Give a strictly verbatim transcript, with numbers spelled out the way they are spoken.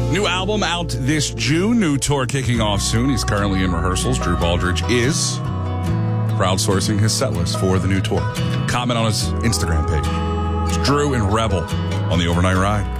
New album out this June. New tour kicking off soon. He's currently in rehearsals. Drew Baldridge is crowdsourcing his set list for the new tour. Comment on his Instagram page. It's Drew and Rebel on the Overnight Ride.